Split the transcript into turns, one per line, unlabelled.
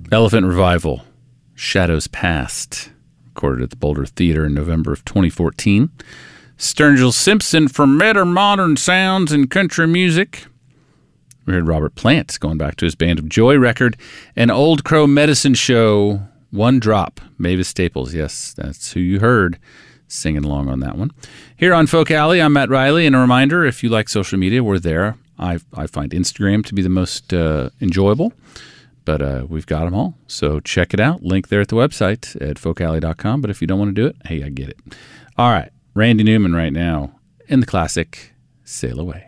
Elephant Revival, Shadows Past, recorded at the Boulder Theater in November of 2014. Sturgill Simpson for Better Modern Sounds in Country Music. We heard Robert Plant going back to his Band of Joy record. And Old Crow Medicine Show, One Drop, Mavis Staples. Yes, that's who you heard singing along on that one. Here on Folk Alley, I'm Matt Riley, and a reminder, if you like social media, we're there. I find Instagram to be the most enjoyable, but we've got them all. So check it out. Link there at the website at folkalley.com. But if you don't want to do it, hey, I get it. All right, Randy Newman right now in the classic Sail Away.